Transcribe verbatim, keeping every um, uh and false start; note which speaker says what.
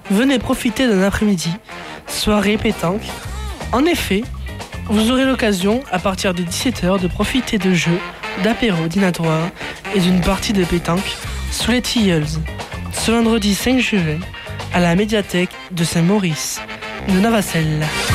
Speaker 1: venez profiter d'un après-midi, soirée pétanque. En effet, vous aurez l'occasion, à partir de dix-sept heures, de profiter de jeux, d'apéros dînatoires et d'une partie de pétanque sous les Tilleuls, ce vendredi cinq juillet, à la médiathèque de Saint-Maurice de Navacelles.